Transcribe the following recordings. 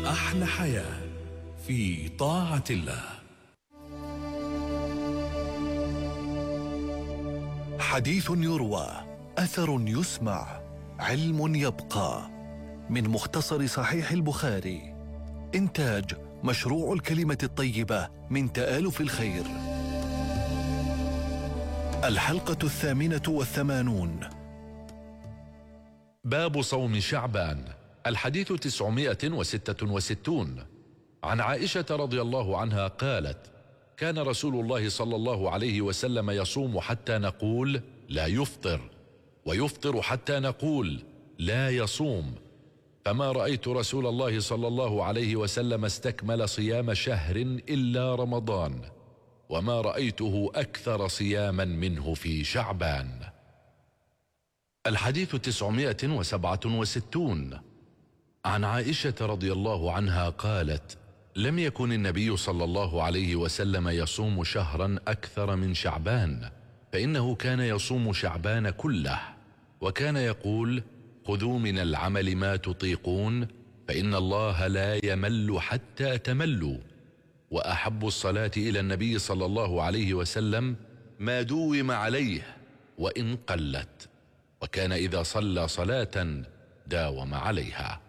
أحلى حياة في طاعة الله. حديث يروى، أثر يسمع، علم يبقى. من مختصر صحيح البخاري. إنتاج مشروع الكلمة الطيبة من تآلف الخير. الحلقة 88. باب صوم شعبان. الحديث 966. عن عائشة رضي الله عنها قالت: كان رسول الله صلى الله عليه وسلم يصوم حتى نقول لا يفطر، ويفطر حتى نقول لا يصوم، فما رأيت رسول الله صلى الله عليه وسلم استكمل صيام شهر إلا رمضان، وما رأيته أكثر صياما منه في شعبان. الحديث 967. عن عائشة رضي الله عنها قالت: لم يكن النبي صلى الله عليه وسلم يصوم شهرا أكثر من شعبان، فإنه كان يصوم شعبان كله، وكان يقول: خذوا من العمل ما تطيقون، فإن الله لا يمل حتى تملوا. وأحب الصلاة إلى النبي صلى الله عليه وسلم ما دوم عليه وإن قلت، وكان إذا صلى صلاة داوم عليها.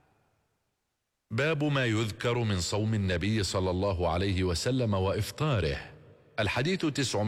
باب ما يذكر من صوم النبي صلى الله عليه وسلم وإفطاره. الحديث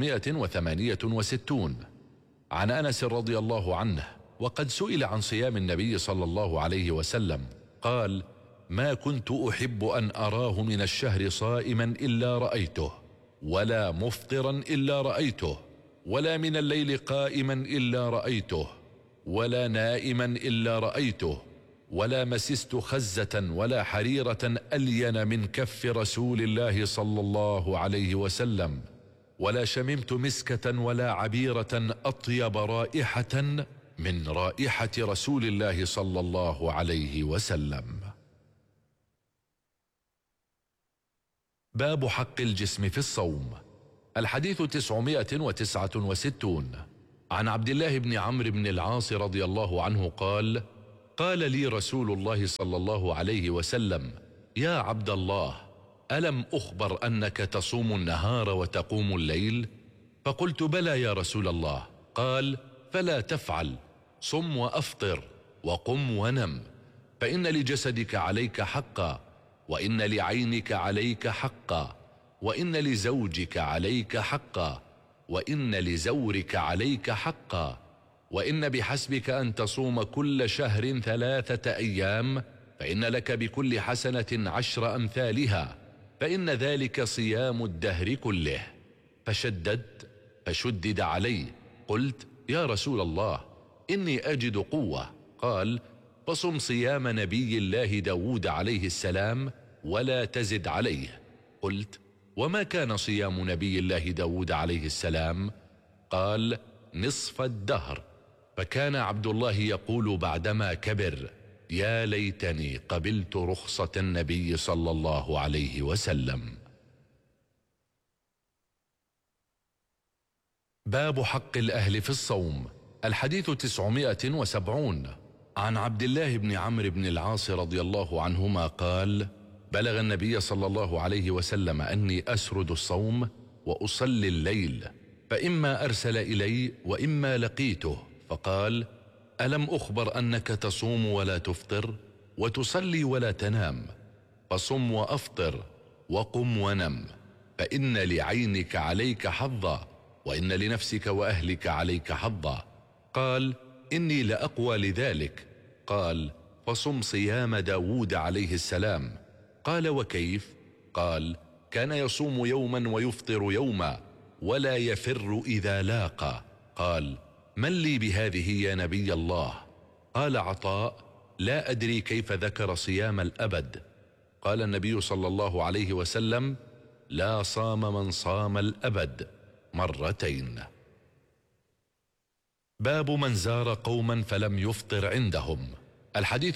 968. عن أنس رضي الله عنه وقد سئل عن صيام النبي صلى الله عليه وسلم قال: ما كنت أحب أن أراه من الشهر صائما إلا رأيته، ولا مفطرا إلا رأيته، ولا من الليل قائما إلا رأيته، ولا نائما إلا رأيته، ولا مسست خزة ولا حريرة ألين من كف رسول الله صلى الله عليه وسلم، ولا شممت مسكة ولا عبيرة أطيب رائحة من رائحة رسول الله صلى الله عليه وسلم. باب حق الجسم في الصوم. الحديث 969. عن عبد الله بن عمرو بن العاص رضي الله عنه قال: قال لي رسول الله صلى الله عليه وسلم: يا عبد الله، ألم أخبر أنك تصوم النهار وتقوم الليل؟ فقلت: بلى يا رسول الله. قال: فلا تفعل، صم وأفطر، وقم ونم، فإن لجسدك عليك حقا، وإن لعينك عليك حقا، وإن لزوجك عليك حقا، وإن لزورك عليك حقا، وإن بحسبك أن تصوم كل شهر 3 أيام، فإن لك بكل حسنة 10 أمثالها، فإن ذلك صيام الدهر كله. فشدد علي. قلت: يا رسول الله، إني أجد قوة. قال: فصم صيام نبي الله داود عليه السلام ولا تزد عليه. قلت: وما كان صيام نبي الله داود عليه السلام؟ قال: نصف الدهر. فكان عبد الله يقول بعدما كبر: يا ليتني قبلت رخصة النبي صلى الله عليه وسلم. باب حق الأهل في الصوم. الحديث 970. عن عبد الله بن عمرو بن العاص رضي الله عنهما قال: بلغ النبي صلى الله عليه وسلم أني أسرد الصوم وأصلي الليل، فإما أرسل إلي وإما لقيته، فقال: ألم أخبر أنك تصوم ولا تفطر، وتصلي ولا تنام؟ فصم وأفطر، وقم ونم، فإن لعينك عليك حظا، وإن لنفسك وأهلك عليك حظا. قال: إني لأقوى لذلك. قال: فصم صيام داود عليه السلام. قال: وكيف؟ قال: كان يصوم يوما ويفطر يوما، ولا يفر إذا لاقى. قال: من لي بهذه يا نبي الله؟ قال عطاء: لا أدري كيف ذكر صيام الأبد. قال النبي صلى الله عليه وسلم: لا صام من صام الأبد 2 مرات. باب من زار قوما فلم يفطر عندهم. الحديث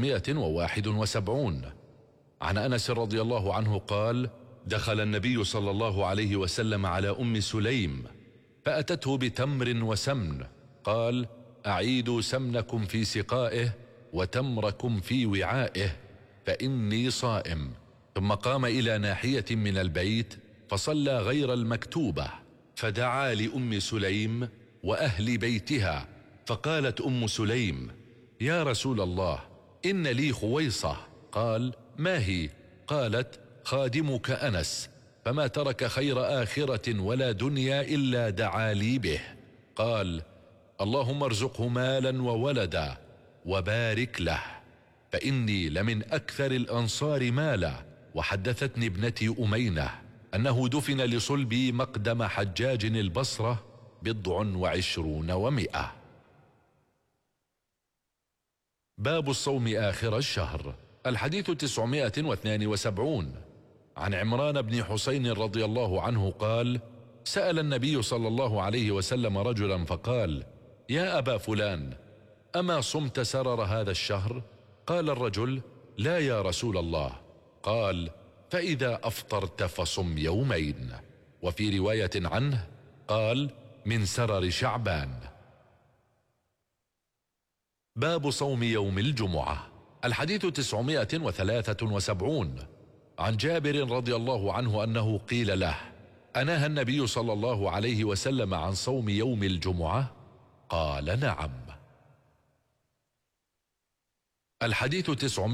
971. عن أنس رضي الله عنه قال: دخل النبي صلى الله عليه وسلم على أم سليم، فأتته بتمر وسمن، قال: أعيدوا سمنكم في سقائه وتمركم في وعائه، فإني صائم. ثم قام إلى ناحية من البيت فصلى غير المكتوبة، فدعا لأم سليم وأهل بيتها، فقالت أم سليم: يا رسول الله، إن لي خويصة. قال: ما هي؟ قالت: خادمك أنس، فما ترك خير آخرة ولا دنيا إلا دعا لي به. قال: اللهم ارزقه مالا وولدا وبارك له، فإني لمن أكثر الأنصار مالا. وحدثتني ابنتي أمينة أنه دفن لصلبي مقدم حجاج البصرة 27 و100. باب الصوم آخر الشهر. الحديث 972. عن عمران بن حسين رضي الله عنه قال: سأل النبي صلى الله عليه وسلم رجلا فقال: يا أبا فلان، أما صمت سرر هذا الشهر؟ قال الرجل: لا يا رسول الله. قال: فإذا أفطرت فصم يومين. وفي رواية عنه قال: من سرر شعبان. باب صوم يوم الجمعة. الحديث 973. عن جابر رضي الله عنه أنه قيل له: أنهى النبي صلى الله عليه وسلم عن صوم يوم الجمعة؟ قال: نعم. الحديث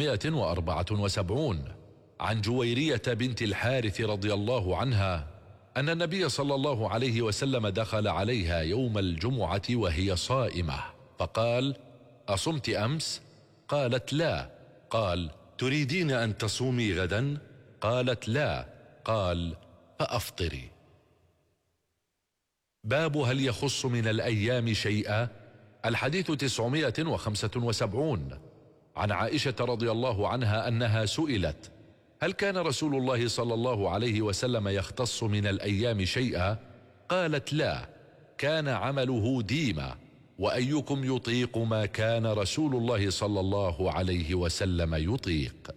974. عن جويرية بنت الحارث رضي الله عنها أن النبي صلى الله عليه وسلم دخل عليها يوم الجمعة وهي صائمة، فقال: أصمت أمس؟ قالت: لا. قال: تريدين أن تصومي غدا؟ قالت: لا. قال: فأفطري. باب هل يخص من الأيام شيئا؟ الحديث 975. عن عائشة رضي الله عنها أنها سئلت: هل كان رسول الله صلى الله عليه وسلم يختص من الأيام شيئا؟ قالت: لا، كان عمله ديما، وأيكم يطيق ما كان رسول الله صلى الله عليه وسلم يطيق.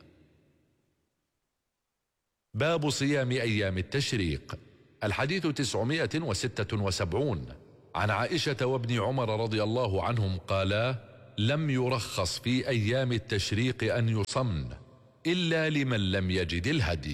باب صيام أيام التشريق. الحديث 976. عن عائشة وابن عمر رضي الله عنهم قالا: لم يرخص في أيام التشريق أن يصمن إلا لمن لم يجد الهدي.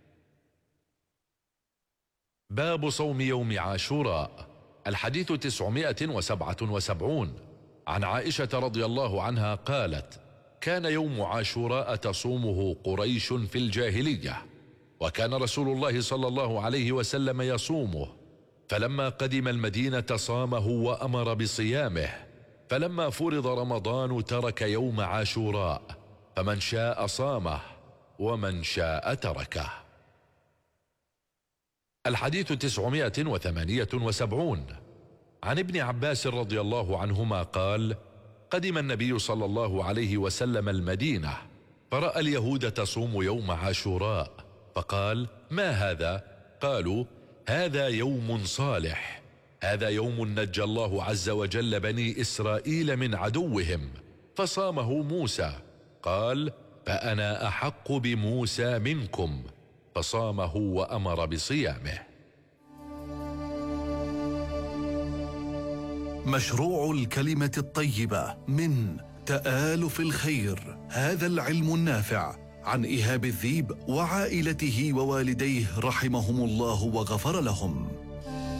باب صوم يوم عاشوراء. الحديث 977. عن عائشة رضي الله عنها قالت: كان يوم عاشوراء تصومه قريش في الجاهلية، وكان رسول الله صلى الله عليه وسلم يصومه، فلما قدم المدينة صامه وأمر بصيامه، فلما فرض رمضان ترك يوم عاشوراء، فمن شاء صامه ومن شاء تركه. الحديث 978. عن ابن عباس رضي الله عنهما قال: قدم النبي صلى الله عليه وسلم المدينة، فرأى اليهود تصوم يوم عاشوراء، فقال: ما هذا؟ قالوا: هذا يوم صالح، هذا يوم نجى الله عز وجل بني إسرائيل من عدوهم، فصامه موسى. قال: فأنا أحق بموسى منكم، فصامه وأمر بصيامه. مشروع الكلمة الطيبة من تآلف الخير، هذا العلم النافع، عن إيهاب الذيب وعائلته ووالديه رحمهم الله وغفر لهم.